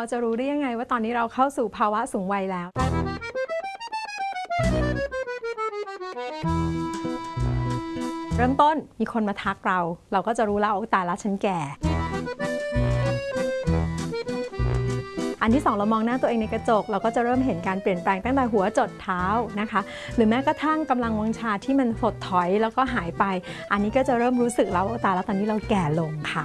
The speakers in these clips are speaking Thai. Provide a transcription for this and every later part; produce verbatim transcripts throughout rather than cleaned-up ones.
เราจะรู้ได้ยังไงว่าตอนนี้เราเข้าสู่ภาวะสูงวัยแล้วเริ่มต้นมีคนมาทักเราเราก็จะรู้แล้วตายละฉันแก่อันที่สองเรามองหน้าตัวเองในกระจกเราก็จะเริ่มเห็นการเปลี่ยนแปลงตั้งแต่หัวจดเท้านะคะหรือแม้กระทั่งกำลังวังชาที่มันถดถอยแล้วก็หายไปอันนี้ก็จะเริ่มรู้สึกแล้วตายละตอนนี้เราแก่ลงค่ะ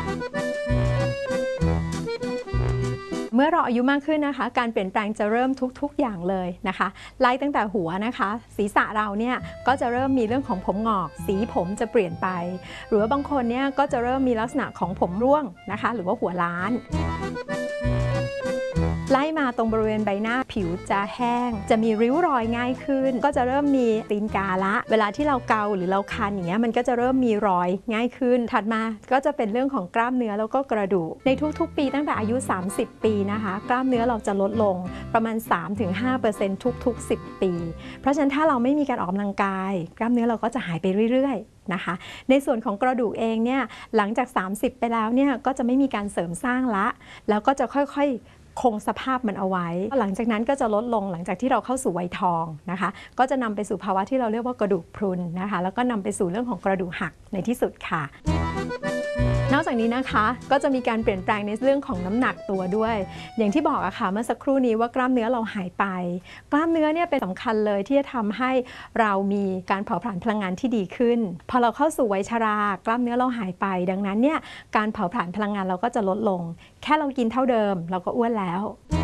เมื่อเราอายุมากขึ้นนะคะการเปลี่ยนแปลงจะเริ่มทุกๆอย่างเลยนะคะไล่ตั้งแต่หัวนะคะศีรษะเราเนี่ยก็จะเริ่มมีเรื่องของผมงอกสีผมจะเปลี่ยนไปหรือว่าบางคนเนี่ยก็จะเริ่มมีลักษณะของผมร่วงนะคะหรือว่าหัวล้านไล่มาตรงบริเวณใบหน้าผิวจะแห้งจะมีริ้วรอยง่ายขึ้นก็จะเริ่มมีตีนกาละเวลาที่เราเกาหรือเราคันอย่างเงี้ยมันก็จะเริ่มมีรอยง่ายขึ้นถัดมาก็จะเป็นเรื่องของกล้ามเนื้อแล้วก็กระดูกในทุกๆปีตั้งแต่อายุสามสิบปีนะคะกล้ามเนื้อเราจะลดลงประมาณ สามถึงห้าเปอร์เซ็นต์ ทุกๆสิบปีเพราะฉะนั้นถ้าเราไม่มีการออกกำลังกายกล้ามเนื้อเราก็จะหายไปเรื่อยๆนะคะในส่วนของกระดูกเองเนี่ยหลังจากสามสิบไปแล้วเนี่ยก็จะไม่มีการเสริมสร้างละแล้วก็จะค่อยๆคงสภาพมันเอาไว้หลังจากนั้นก็จะลดลงหลังจากที่เราเข้าสู่วัยทองนะคะก็จะนำไปสู่ภาวะที่เราเรียกว่ากระดูกพรุนนะคะแล้วก็นำไปสู่เรื่องของกระดูกหักในที่สุดค่ะนอกจากนี้นะคะก็จะมีการเปลี่ยนแปลงในเรื่องของน้ำหนักตัวด้วยอย่างที่บอกอะค่ะเมื่อสักครู่นี้ว่ากล้ามเนื้อเราหายไปกล้ามเนื้อเนี่ยเป็นสำคัญเลยที่จะทำให้เรามีการเผาผลาญพลังงานที่ดีขึ้นพอเราเข้าสู่วัยชรากล้ามเนื้อเราหายไปดังนั้นเนี่ยการเผาผลาญพลังงานเราก็จะลดลงแค่เรากินเท่าเดิมเราก็อ้วนแล้ว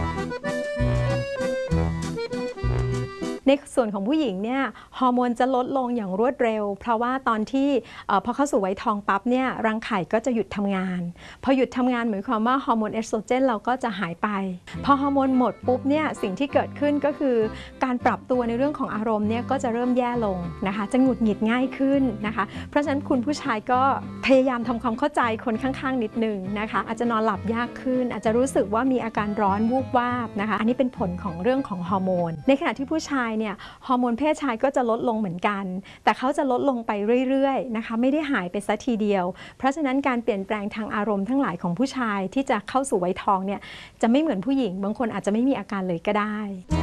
ในส่วนของผู้หญิงเนี่ยฮอร์โมนจะลดลงอย่างรวดเร็วเพราะว่าตอนที่พอเข้าสู่วัยทองปั๊บเนี่ยรังไข่ก็จะหยุดทำงานพอหยุดทำงานหมายความว่าฮอร์โมนเอสโตรเจนเราก็จะหายไปพอฮอร์โมนหมดปุ๊บเนี่ยสิ่งที่เกิดขึ้นก็คือการปรับตัวในเรื่องของอารมณ์เนี่ยก็จะเริ่มแย่ลงนะคะจะหงุดหงิดง่ายขึ้นนะคะเพราะฉะนั้นคุณผู้ชายก็พยายามทำความเข้าใจคนข้างๆนิดนึงนะคะอาจจะนอนหลับยากขึ้นอาจจะรู้สึกว่ามีอาการร้อนวูบวาบนะคะอันนี้เป็นผลของเรื่องของฮอร์โมนในขณะที่ผู้ชายเนี่ยฮอร์โมนเพศชายก็จะลดลงเหมือนกันแต่เขาจะลดลงไปเรื่อยๆนะคะไม่ได้หายไปซะทีเดียวเพราะฉะนั้นการเปลี่ยนแปลงทางอารมณ์ทั้งหลายของผู้ชายที่จะเข้าสู่วัยทองเนี่ยจะไม่เหมือนผู้หญิงบางคนอาจจะไม่มีอาการเลยก็ได้